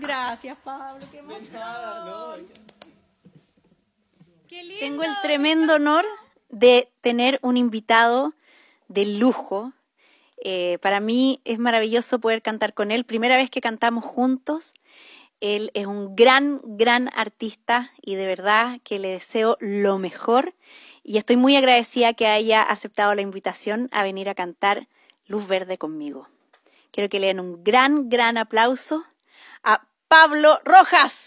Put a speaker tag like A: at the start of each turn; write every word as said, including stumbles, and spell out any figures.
A: Gracias, Pablo, qué emoción.
B: Nada, no.
A: Qué lindo.
C: Tengo el tremendo honor de tener un invitado de lujo. Eh, para mí es maravilloso poder cantar con él. Primera vez que cantamos juntos. Él es un gran, gran artista y de verdad que le deseo lo mejor. Y estoy muy agradecida que haya aceptado la invitación a venir a cantar Luz Verde conmigo. Quiero que le den un gran, gran aplauso a Pablo Rojas.